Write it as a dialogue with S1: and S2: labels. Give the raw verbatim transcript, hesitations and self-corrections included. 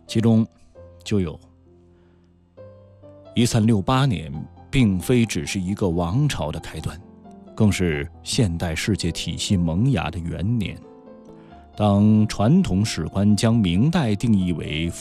S1: 其中就有一三六八年并非只是一个王朝的开端，更是现代世界体系萌芽的元年。当传统史观将明代定义为